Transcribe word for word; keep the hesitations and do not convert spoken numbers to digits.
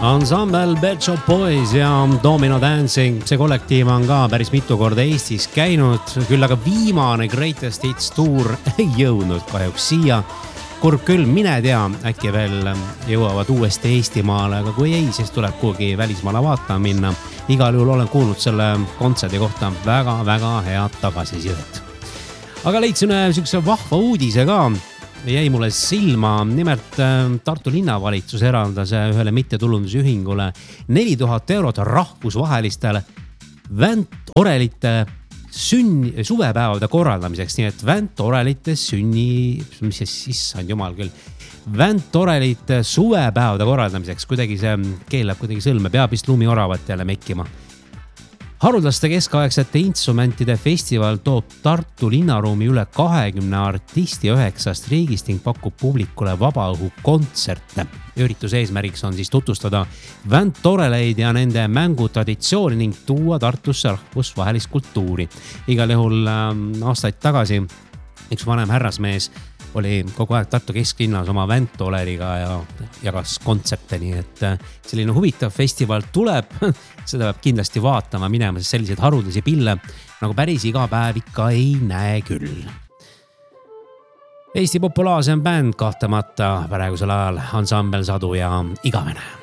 Ensemble Pet Shop Boys ja Domino Dancing. See kollektiiv on ka päris mitu korda Eestis käinud, küll aga viimane Greatest Hits Tour ei jõudnud kahjuks siia. Kurb küll, mine tea, äkki veel jõuavad uuesti Eestimaale, aga kui ei, siis tuleb kuhugi välismaale vaatama minna. Igal juhul olen kuulnud selle kontserdi kohta väga-väga head tagasisidet. Aga leidsin ühe sükse vahva uudise ka. Jäi mulle silma, nimelt Tartu linnavalitsus eraldas ühele mittetulundusühingule neli tuhat eurot rahvusvahelistele Vänt Orelite sünni, suvepäevade korraldamiseks, nii et Vänt Orelite sünni, mis see sissand jumal küll, Vänt Orelite suvepäevade korraldamiseks, kuidagi see keelab kuidagi sõlme, peab vist lumioravat jälle mekkima. Haruldaste keskaegsete instrumentide festival toob Tartu linnaruumi üle kahekümne artisti üheksast riigist ning pakub publikule vabaõhu kontserte. Ürituse eesmärgiks on siis tutvustada Vänt Oreleid ja nende mängutraditsiooni ning tuua Tartusse rahvusvahelist kultuuri. Igal juhul aastaid tagasi üks vanem härrasmees oli kogu aeg Tartu kesklinnas oma Vänt Oreliga ja jagas kontsepte, nii et selline huvitav festival tuleb. Seda peab kindlasti vaatama minema, sest selliseid haruldasi pille nagu päris iga päev ikka ei näe küll. Eesti populaarsem bänd kahtemata praegusel ajal Ensemble Sadu ja Igavene.